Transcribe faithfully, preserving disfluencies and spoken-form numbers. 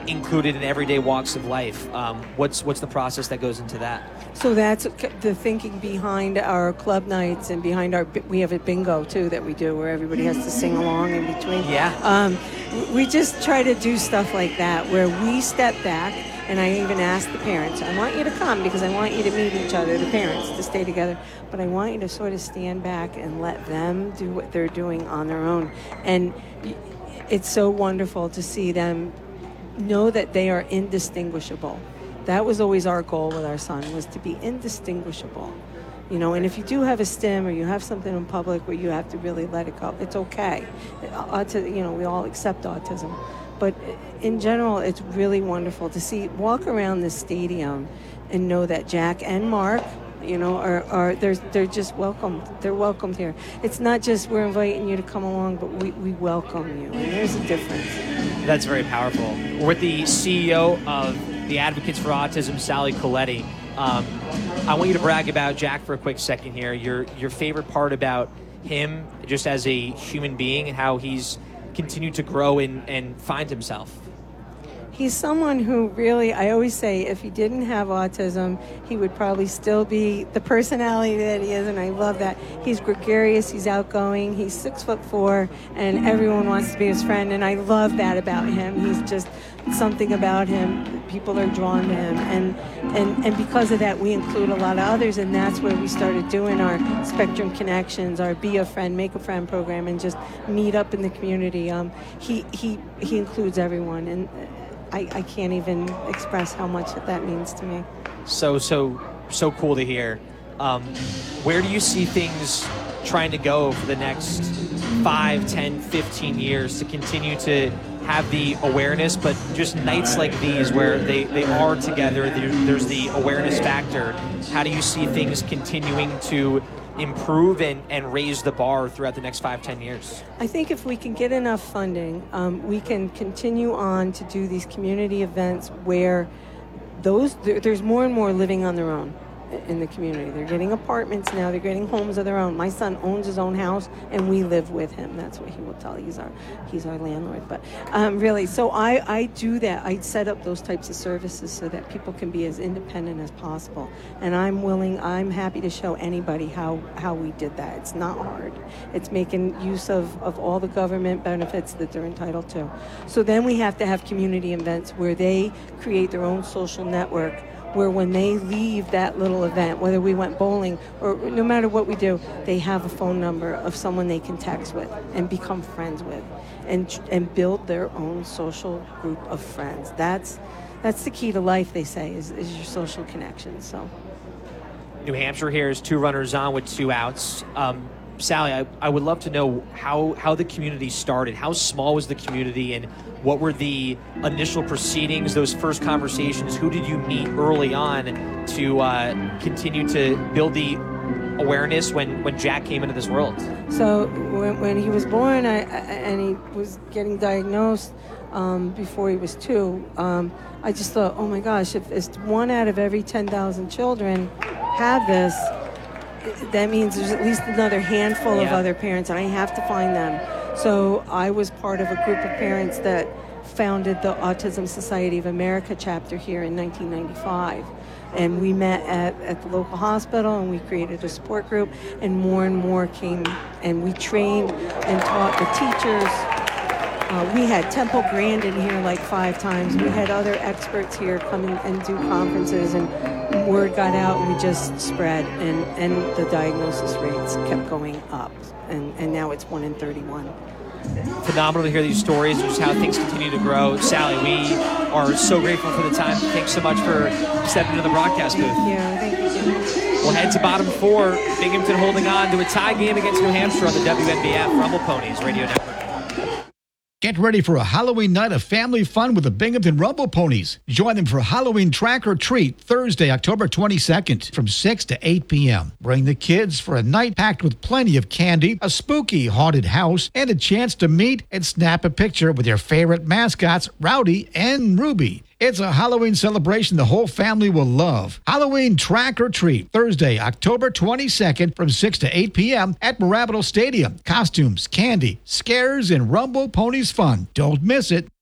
included in everyday walks of life. Um, what's what's the process that goes into that? So that's the thinking behind our club nights and behind our, we have a bingo too that we do where everybody has to sing along in between. Yeah. Um, we just try to do stuff like that where we step back, and I even ask the parents, I want you to come because I want you to meet each other, the parents, to stay together, but I want you to sort of stand back and let them do what they're doing on their own. And it's so wonderful to see them know that they are indistinguishable. That was always our goal with our son, was to be indistinguishable. You know, and if you do have a stim or you have something in public where you have to really let it go, it's okay. Auti- you know, we all accept autism. But in general, it's really wonderful to see, walk around this stadium and know that Jack and Mark, you know, are, are they're, they're just welcomed. They're welcomed here. It's not just we're inviting you to come along, but we, we welcome you. And there's a difference. That's very powerful. We're with the C E O of the Advocates for Autism, Sally Coletti. Um, I want you to brag about Jack for a quick second here. Your your favorite part about him, just as a human being, and how he's continued to grow and, and find himself. He's someone who really, I always say, if he didn't have autism, he would probably still be the personality that he is, and I love that. He's gregarious, he's outgoing, he's six foot four, and everyone wants to be his friend, and I love that about him. He's just something about him, people are drawn to him, and, and, and because of that, we include a lot of others, and that's where we started doing our Spectrum Connections, our Be a Friend, Make a Friend program, and just meet up in the community. Um, he, he, he includes everyone, and I, I can't even express how much that means to me. So, so, so cool to hear. Um, where do you see things trying to go for the next five, ten, fifteen years to continue to have the awareness, but just nights like these where they, they are together, there, there's the awareness factor. How do you see things continuing to improve and, and raise the bar throughout the next five, ten years? I think if we can get enough funding, um, we can continue on to do these community events where those there, there's more and more living on their own in the community. They're getting apartments now, they're getting homes of their own. My son owns his own house and we live with him. That's what he will tell you. He's our he's our landlord. But um, really, so I, I do that. I set up those types of services so that people can be as independent as possible. And I'm willing, I'm happy to show anybody how, how we did that. It's not hard. It's making use of, of all the government benefits that they're entitled to. So then we have to have community events where they create their own social network, where when they leave that little event, whether we went bowling or no matter what we do, they have a phone number of someone they can text with and become friends with and and build their own social group of friends. That's that's the key to life, they say, is, is your social connections. So, New Hampshire here is two runners on with two outs. Um, Sally, I, I would love to know how, how the community started. How small was the community, and what were the initial proceedings, those first conversations? Who did you meet early on to uh, continue to build the awareness when, when Jack came into this world? So when, when he was born I, and he was getting diagnosed um, before he was two, um, I just thought, oh my gosh, if it's one out of every ten thousand children have this, that means there's at least another handful yeah. of other parents, and I have to find them. So I was part of a group of parents that founded the Autism Society of America chapter here in nineteen ninety-five. And we met at, at the local hospital, and we created a support group, and more and more came, and we trained and taught the teachers. Uh, we had Temple Grandin here like five times. We had other experts here come in and do conferences, and word got out, and we just spread, and, and the diagnosis rates kept going up, and, and now it's one in thirty-one. Phenomenal to hear these stories, just how things continue to grow. Sally, we are so grateful for the time. Thanks so much for stepping into the broadcast booth. Yeah, thank you so much. We'll head to bottom four. Binghamton holding on to a tie game against New Hampshire on the W N B F Rumble Ponies Radio Network. Get ready for a Halloween night of family fun with the Binghamton Rumble Ponies. Join them for Halloween Track or Treat Thursday, October twenty-second from six to eight p.m. Bring the kids for a night packed with plenty of candy, a spooky haunted house, and a chance to meet and snap a picture with your favorite mascots, Rowdy and Ruby. It's a Halloween celebration the whole family will love. Halloween Track or Treat, Thursday, October twenty-second from six to eight p.m. at Mirabito Stadium. Costumes, candy, scares, and Rumble Ponies fun. Don't miss it.